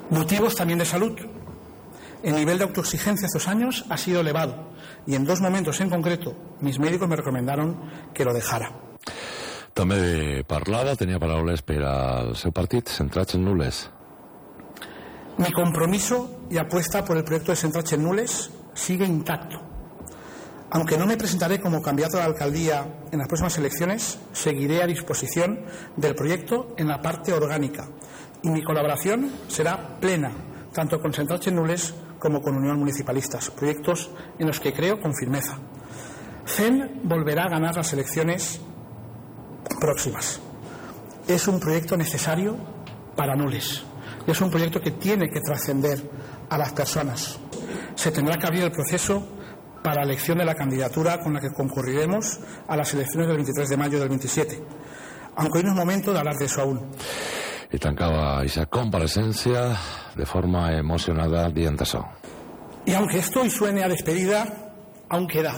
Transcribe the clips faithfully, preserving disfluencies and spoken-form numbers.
Motivos también de salud. El nivel de autoexigencia estos años ha sido elevado y en dos momentos en concreto mis médicos me recomendaron que lo dejara. També parlava, tenia paraules per al seu partit, Centrats en Nules. Mi compromiso y apuesta por el proyecto de Centrats en Nules sigue intacto. Aunque no me presentaré como candidato a la alcaldía en las próximas elecciones, seguiré a disposición del proyecto en la parte orgánica y mi colaboración será plena, tanto con Centrats en Nules como con Unión Municipalistas, proyectos en los que creo con firmeza. C E N volverá a ganar las elecciones próximas. Es un proyecto necesario para Nules. Es un proyecto que tiene que trascender a las personas. Se tendrá que abrir el proceso para la elección de la candidatura con la que concurriremos a las elecciones del veintitrés de mayo del veintisiete. Aunque hoy no es momento de hablar de eso aún. I tancava esa comparecencia de forma emocionada dient això. Y aunque esto hoy suene a despedida, aún queda.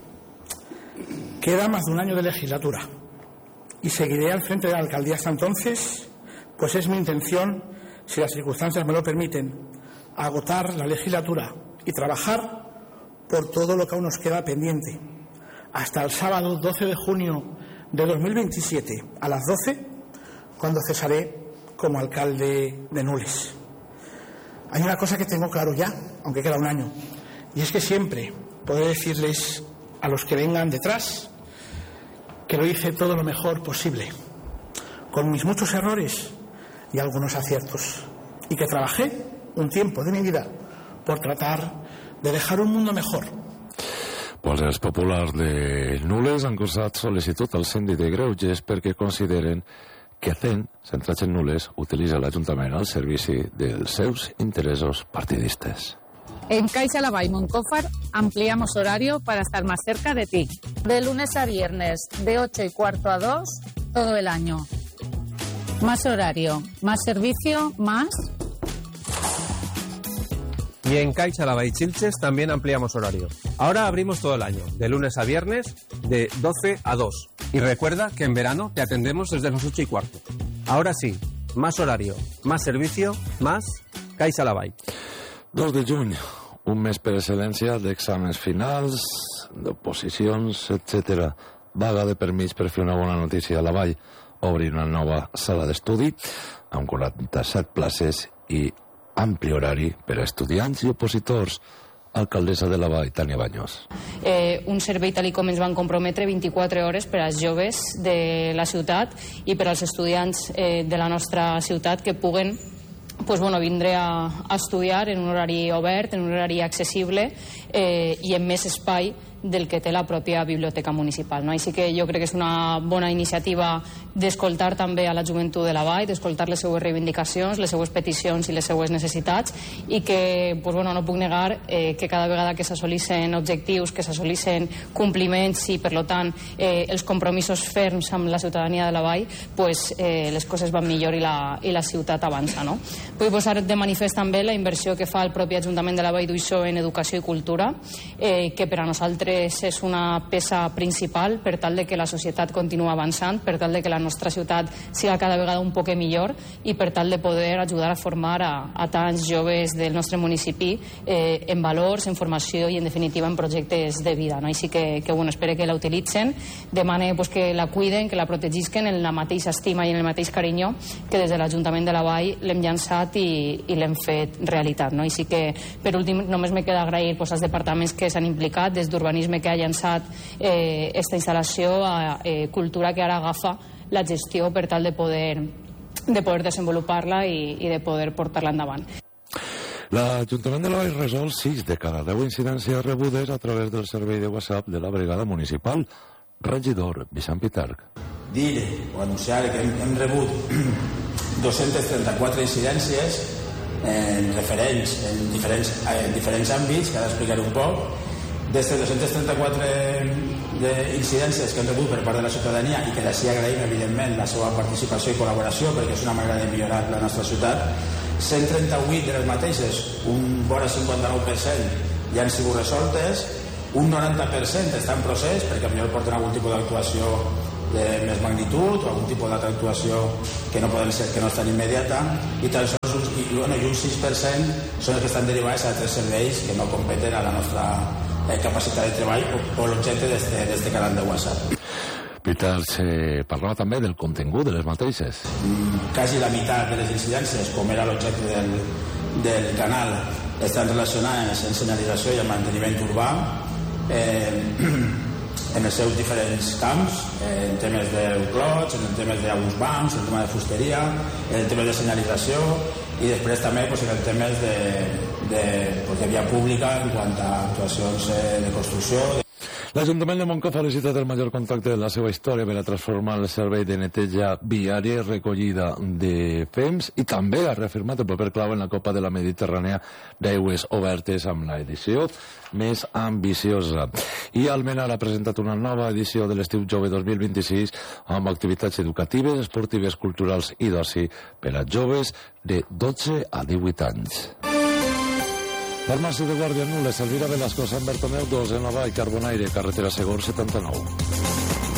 Queda más de un año de legislatura. Y seguiré al frente de la alcaldía hasta entonces, pues es mi intención, si las circunstancias me lo permiten, agotar la legislatura y trabajar por todo lo que aún nos queda pendiente. Hasta el sábado doce de junio de dos mil veintisiete a las doce, cuando cesaré como alcalde de Nules. Hay una cosa que tengo claro ya, aunque queda un año, y es que siempre podré decirles a los que vengan detrás que lo hice todo lo mejor posible, con mis muchos errores y algunos aciertos, y que trabajé un tiempo de mi vida por tratar de dejar un mundo mejor. Pues els populars de Nules han cursat sol·licitud al síndic de Greuges perquè consideren que C E N, Centrats en Nules, utilitza l'Ajuntament al servici dels seus interessos partidistes. En Caixa Lavall Moncófar ampliamos horario para estar más cerca de ti. De lunes a viernes, de ocho y cuarto a dos, todo el año. Más horario, más servicio, más... Y en Caixa Lavall Xilxes también ampliamos horario. Ahora abrimos todo el año, de lunes a viernes, de doce a dos. Y recuerda que en verano te atendemos desde las ocho y cuarto. Ahora sí, más horario, más servicio, más Caixa Lavall. dos de juny, un mes per excel·lència d'exàmens finals, d'oposicions, etcètera. Vaga de permís per fer una bona notícia a la Vall. Obrir una nova sala d'estudi amb quaranta-set places i ampli horari per a estudiants i opositors. Alcaldessa de la Vall, Tània Baños. Eh, un servei tal com ens van comprometre vint-i-quatre hores per als joves de la ciutat i per als estudiants eh, de la nostra ciutat que puguen pues, bueno, vindre a, a estudiar en un horari obert, en un horari accessible eh, i en més espai del que té la pròpia biblioteca municipal, no? Així que jo crec que és una bona iniciativa d'escoltar també a la joventut de la Vall, d'escoltar les seues reivindicacions, les seues peticions i les seues necessitats i que pues, bueno, no puc negar eh, que cada vegada que s'assolissen objectius, que s'assolissen compliments i per tant eh, els compromisos ferms amb la ciutadania de la Vall, pues, eh, les coses van millor i la, i la ciutat avança, no? Vull posar de manifest també la inversió que fa el propi Ajuntament de la Vall d'Uixó en educació i cultura, eh, que per a nosaltres és una peça principal per tal de que la societat continua avançant, per tal de que la nostra ciutat siga cada vegada un poc millor i per tal de poder ajudar a formar a, a tants joves del nostre municipi eh, en valors, en formació i en definitiva en projectes de vida, no? Així que, que bueno, espero que la utilitzen, demane pues, que la cuiden, que la protegisquen en la mateixa estima i en el mateix carinyo que des de l'Ajuntament de la Vall l'hem llançat i, i l'hem fet realitat, no? Així que per últim només me queda agrair pues, als departaments que s'han implicat des d'urbanisme que ha llançat eh, esta instal·lació a eh, cultura que ara agafa la gestió per tal de poder, de poder desenvolupar-la i, i de poder portar-la endavant. L'Ajuntament de la Vall resol sis de cada deu incidències rebudes a través del servei de WhatsApp de la brigada municipal. Regidor Vicent Pitarch. Dir o anunciar que hem, hem rebut dos-centes trenta-quatre incidències en referents en diferents, en diferents àmbits, que ara explicaré un poc. D'aquestes dos-centes trenta-quatre incidències que hem rebut per part de la ciutadania i que d'ací agraïm evidentment la seva participació i col·laboració perquè és una manera de millorar la nostra ciutat, cent trenta-vuit de les mateixes, un vora cinquanta-nou per cent ja han sigut resoltes, un noranta per cent està en procés perquè potser porten algun tipus d'actuació de més magnitud o algun tipus d'altra actuació que no poden ser, que no és tan immediata i, tan sols, i, bueno, i un sis per cent són els que estan derivats a altres serveis que no competen a la nostra eh, capacitat de treball o, o l'objecte d'aquest canal de WhatsApp. Peter, se parlava també del contingut de les mateixes. Mm, quasi la meitat de les incidències, com era l'objecte del, del canal, estan relacionades amb senyalització i amb manteniment urbà, eh, en els seus diferents camps, eh, en temes d'uclots, en temes d'abús bancs, en temes de fusteria, en temes de senyalització i després també pues, en temes de, de, pues, de via pública en quant a actuacions eh, de construcció. L'Ajuntament de Moncofa ha licitat el major contracte de la seva història per a transformar el servei de neteja viària i recollida de fems i també ha reafirmat el paper clau en la Copa de la Mediterrània d'aigües obertes amb l'edició més ambiciosa. I Almenar ha presentat una nova edició de l'Estiu Jove dos mil vint-i-sis amb activitats educatives, esportives, culturals i d'oci per a joves de dotze a divuit anys. Farmàcia de Guàrdia Nules, Elvira Velasco, Sant Bertomeu dos, en la Vall, Carbonaire, carretera Segor setanta-nou.